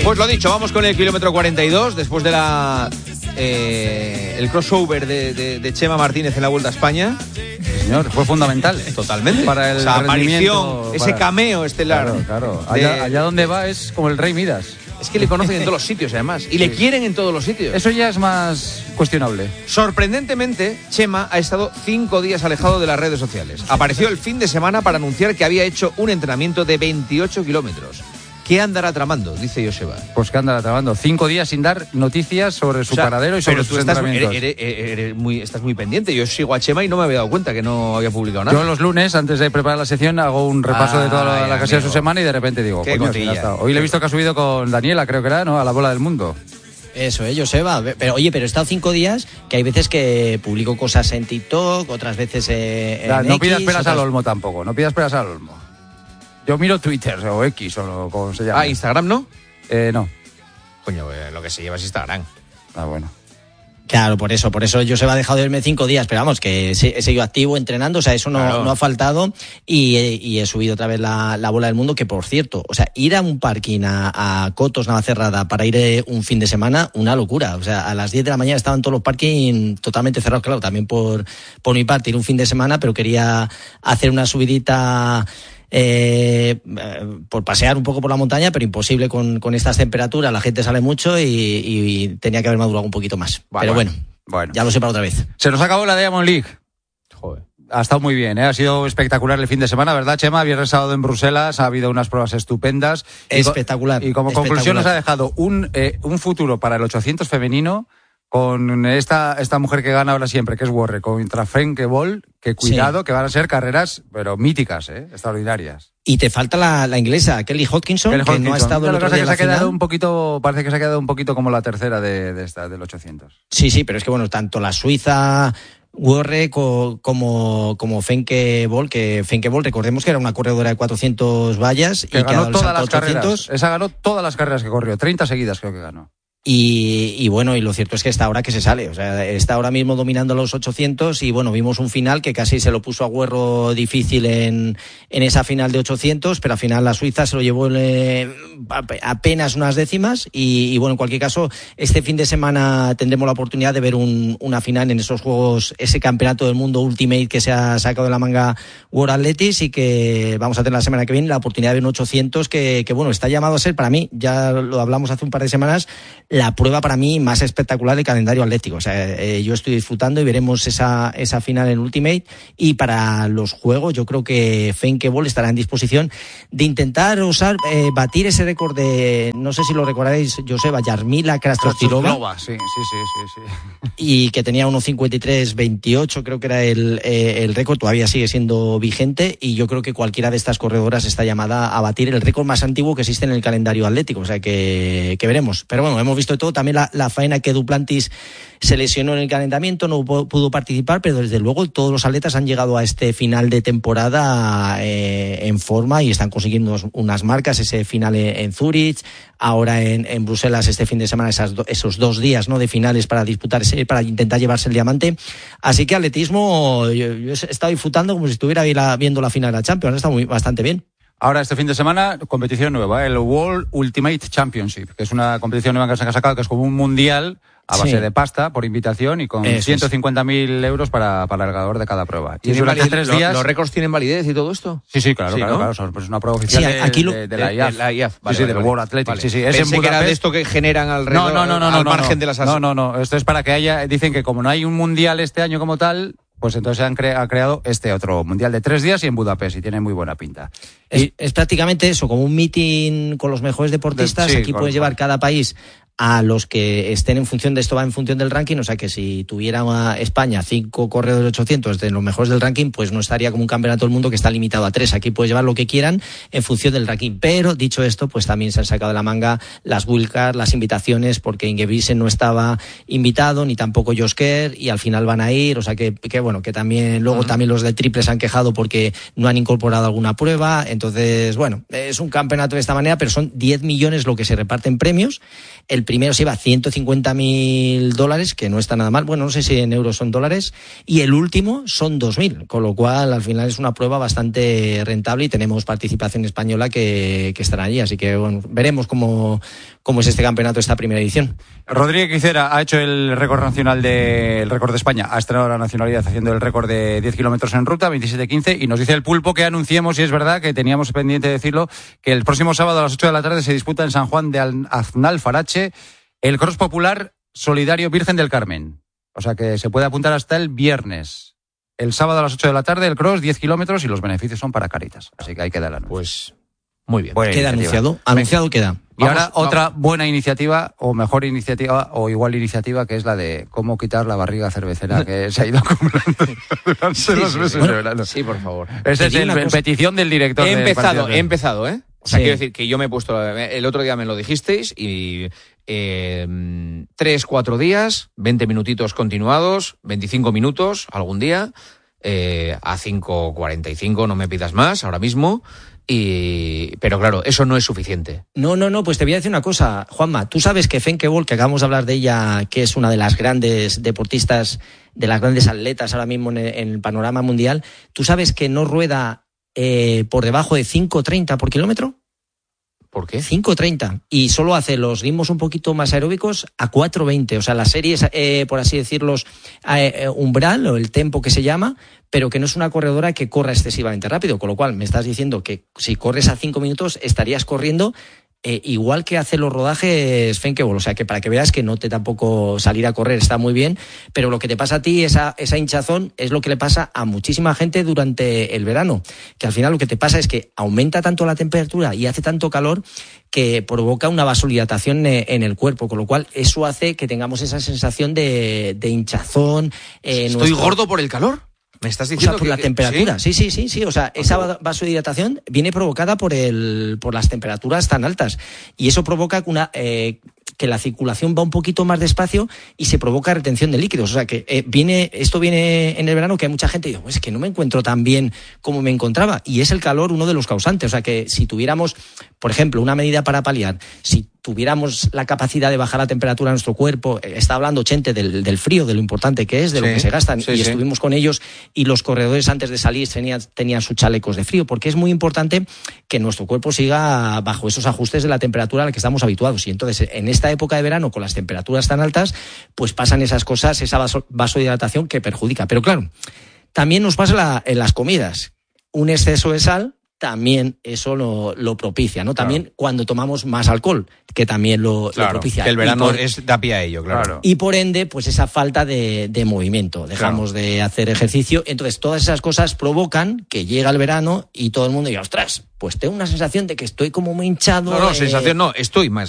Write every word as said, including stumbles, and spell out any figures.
Pues lo dicho, vamos con el kilómetro cuarenta y dos, después de la eh, el crossover de, de, de Chema Martínez en la Vuelta a España. Sí, señor, fue fundamental. Totalmente. Para el Esa aparición, para... ese cameo estelar. Claro, claro. Allá, de... allá donde va es como el Rey Midas. Es que le conocen en todos los sitios, además. Y sí. le quieren en todos los sitios. Eso ya es más cuestionable. Sorprendentemente, Chema ha estado cinco días alejado de las redes sociales. Apareció el fin de semana para anunciar que había hecho un entrenamiento de veintiocho kilómetros. ¿Qué andará tramando? Dice Joseba. Pues que andará tramando. Cinco días sin dar noticias sobre su o sea, paradero y sobre sus estás, entrenamientos. Eres, eres, eres muy, estás muy pendiente. Yo sigo a Chema y no me había dado cuenta que no había publicado nada. Yo los lunes, antes de preparar la sección, hago un repaso ah, de toda la, la que sea de su semana y de repente digo, coño, si hoy le he visto que ha subido con Daniela, creo que era, ¿no? A la bola del mundo. Eso, eh, Joseba. Pero, oye, pero he estado cinco días que hay veces que publico cosas en TikTok, otras veces eh, en ya, No X, pidas peras otras... al olmo tampoco, no pidas peras al olmo. Yo miro Twitter o X o como se llama. Ah, ¿Instagram no? Eh, no. Coño, eh, lo que se lleva es Instagram. Ah, bueno. Claro, por eso, por eso yo se va a dejado de verme cinco días, pero vamos, que he seguido activo entrenando, o sea, eso no, claro. no ha faltado y, y he subido otra vez la, la bola del mundo, que por cierto, o sea, ir a un parking a, a Cotos, Navacerrada, para ir un fin de semana, una locura, o sea, a las diez de la mañana estaban todos los parkings totalmente cerrados, claro, también por, por mi parte, ir un fin de semana, pero quería hacer una subidita... Eh, por pasear un poco por la montaña, pero imposible con, con estas temperaturas, la gente sale mucho y, y tenía que haber madurado un poquito más. Vale, pero bueno, bueno, ya lo sé para otra vez. Se nos acabó la Diamond League. Joder. Ha estado muy bien, ¿eh? Ha sido espectacular el fin de semana, ¿verdad, Chema? Viernes sábado en Bruselas, ha habido unas pruebas estupendas. Espectacular. Y, co- y como espectacular. conclusión nos ha dejado un, eh, un futuro para el ochocientos femenino con esta, esta mujer que gana ahora siempre, que es Warre, contra Frenke Bol, que cuidado, sí. que van a ser carreras, pero míticas, ¿eh? Extraordinarias. Y te falta la, la inglesa, Kelly Hodgkinson, Kelly Hodgkinson, que no ha estado el otro día en la se ha quedado final. un poquito, parece que se ha quedado un poquito como la tercera de, de esta, del ochocientos. Sí, sí, pero es que bueno, tanto la suiza... Warre co, como, como Frenke Bol, que Frenke Bol, recordemos que era una corredora de cuatrocientos vallas que y ganó que todas las ochocientos. Carreras. Esa ganó todas las carreras que corrió, treinta seguidas creo que ganó. Y, y bueno, y lo cierto es que está ahora que se sale, o sea, está ahora mismo dominando los ochocientos y bueno, vimos un final que casi se lo puso a Guerro difícil en, en esa final de ochocientos, pero al final la Suiza se lo llevó eh, apenas unas décimas y, y bueno, en cualquier caso, este fin de semana tendremos la oportunidad de ver un, una final en esos juegos, ese campeonato del mundo Ultimate que se ha sacado de la manga World Athletics y que vamos a tener la semana que viene la oportunidad de ver un ochocientos que, que bueno, está llamado a ser para mí, ya lo hablamos hace un par de semanas, la prueba para mí más espectacular del calendario atlético. O sea, eh, yo estoy disfrutando y veremos esa, esa final en Ultimate. Y para los juegos, yo creo que Frenke Bol estará en disposición de intentar usar, eh, batir ese récord de, no sé si lo recordaréis, Joseba, Jarmila Krasnodar. Sí, sí, sí, sí, sí. Y que tenía uno cincuenta y tres veintiocho, creo que era el, eh, el récord, todavía sigue siendo vigente. Y yo creo que cualquiera de estas corredoras está llamada a batir el récord más antiguo que existe en el calendario atlético. O sea, que, que veremos. Pero bueno, hemos visto todo. También la, la faena que Duplantis se lesionó en el calentamiento, no pudo participar, pero desde luego todos los atletas han llegado a este final de temporada eh, en forma y están consiguiendo unas marcas, ese final en, en Zúrich, ahora en, en Bruselas este fin de semana, esas do, esos dos días, ¿no?, de finales para disputarse, para intentar llevarse el diamante. Así que atletismo, yo, yo he estado disfrutando como si estuviera viendo la final de la Champions, ha estado muy, bastante bien. Ahora, este fin de semana, competición nueva, el World Ultimate Championship, que es una competición nueva que se ha sacado, que es como un mundial a base sí. de pasta, por invitación, y con Eso ciento cincuenta mil euros para, para el ganador de cada prueba. Y durante validez, tres días... ¿Los récords tienen validez y todo esto? Sí, sí, claro, sí, claro, ¿no? claro. Pues es una prueba oficial sí, aquí lo, de, de, de la I A F. De la I A F, vale, sí, sí, vale, del vale. World Athletics. Vale. Sí, sí. Es Pensé en que era de esto que generan alrededor, no, no, no, no, al no, margen no, de las No, no, no. Esto es para que haya... Dicen que como no hay un mundial este año como tal... Pues entonces han cre- ha creado este otro mundial de tres días y en Budapest, y tiene muy buena pinta. Es, y, es prácticamente eso, como un meeting con los mejores deportistas. De, sí, aquí puedes llevar cada país a los que estén en función de esto, va en función del ranking, o sea que si tuviera España cinco corredores de ochocientos de los mejores del ranking, pues no estaría como un campeonato del mundo que está limitado a tres. Aquí puedes llevar lo que quieran en función del ranking. Pero, dicho esto, pues también se han sacado de la manga las wildcards, las invitaciones, porque Ingebrigtsen no estaba invitado, ni tampoco Josh Kerr, y al final van a ir, o sea que, que bueno, que también, luego uh-huh. también los del triple se han quejado porque no han incorporado alguna prueba. Entonces, bueno, es un campeonato de esta manera, pero son diez millones lo que se reparten premios. El primero se lleva ciento cincuenta mil dólares, que no está nada mal. Bueno, no sé si en euros son dólares. Y el último son dos mil, con lo cual al final es una prueba bastante rentable y tenemos participación española que, que estará allí. Así que bueno, veremos cómo, como es este campeonato, esta primera edición. Rodríguez Quicera ha hecho el récord nacional de, el récord de España, ha estrenado la nacionalidad haciendo el récord de diez kilómetros en ruta, veintisiete quince, y nos dice el Pulpo que anunciemos, y es verdad que teníamos pendiente de decirlo, que el próximo sábado a las ocho de la tarde se disputa en San Juan de Aznalfarache el Cross Popular Solidario Virgen del Carmen. O sea que se puede apuntar hasta el viernes. El sábado a las ocho de la tarde el cross, diez kilómetros, y los beneficios son para Cáritas. Así que hay que dar la Pues muy bien. Buena queda iniciativa. anunciado. Anunciado queda. Y vamos, ahora vamos. Otra buena iniciativa, o mejor iniciativa, o igual iniciativa, que es la de cómo quitar la barriga cervecera que se ha ido acumulando durante sí, los meses sí, bueno, de verano. Sí, por favor. Esa es el, en petición del director. He del empezado, he empezado, ¿eh? O sea, Sí. quiero decir que yo me he puesto... El otro día me lo dijisteis y... Eh, tres, cuatro días, veinte minutitos continuados, veinticinco minutos algún día, eh, a cinco cuarenta y cinco, no me pidas más ahora mismo. Y, pero claro, eso no es suficiente. No, no, no, pues te voy a decir una cosa, Juanma. Tú sabes que Femke Bol, que acabamos de hablar de ella, que es una de las grandes deportistas, de las grandes atletas ahora mismo en el, en el panorama mundial, ¿tú sabes que no rueda eh, por debajo de cinco treinta por kilómetro? ¿Por qué? cinco treinta. Y solo hace los ritmos un poquito más aeróbicos a cuatro veinte. O sea, la serie es, eh, por así decirlo, eh, umbral, o el tempo que se llama, pero que no es una corredora que corra excesivamente rápido. Con lo cual, me estás diciendo que si corres a cinco minutos, estarías corriendo eh, igual que hace los rodajes Femke Bol. O sea, que para que veas que no te tampoco salir a correr está muy bien, pero lo que te pasa a ti, esa, esa hinchazón, es lo que le pasa a muchísima gente durante el verano. Que al final lo que te pasa es que aumenta tanto la temperatura y hace tanto calor que provoca una vasodilatación en el cuerpo, con lo cual eso hace que tengamos esa sensación de, de hinchazón. Eh, ¿Estoy nuestro... gordo por el calor? ¿Me estás diciendo o sea, por que, la que, temperatura? ¿sí? sí, sí, sí, sí. O sea, esa vasodilatación viene provocada por el, por las temperaturas tan altas. Y eso provoca una, eh, que la circulación va un poquito más despacio y se provoca retención de líquidos. O sea, que eh, viene, esto viene en el verano, que hay mucha gente que dice, pues es que no me encuentro tan bien como me encontraba. Y es el calor uno de los causantes. O sea, que si tuviéramos, por ejemplo, una medida para paliar, si tuviéramos la capacidad de bajar la temperatura de nuestro cuerpo, está hablando Chente del, del frío, de lo importante que es, de sí, lo que se gastan, sí, y sí. estuvimos con ellos, y los corredores antes de salir tenían, tenían sus chalecos de frío, porque es muy importante que nuestro cuerpo siga bajo esos ajustes de la temperatura a la que estamos habituados. Y entonces, en esta época de verano, con las temperaturas tan altas, pues pasan esas cosas, esa vaso, vasodilatación que perjudica. Pero claro, también nos pasa la, en las comidas. Un exceso de sal también eso lo, lo propicia, ¿no? También claro. Cuando tomamos más alcohol, que también lo, claro, lo propicia. Que el verano por, es, da pie a ello, claro. claro. Y por ende, pues esa falta de, de movimiento. Dejamos claro. de hacer ejercicio. Entonces, todas esas cosas provocan que llega el verano y todo el mundo diga, ostras, pues tengo una sensación de que estoy como muy hinchado. No, no, eh... sensación no, estoy más